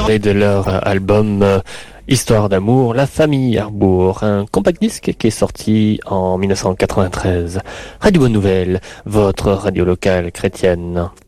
Et de leur album Histoire d'amour, La Famille Arbour, un compact disque qui est sorti en 1993. Radio Bonne Nouvelle, votre radio locale chrétienne.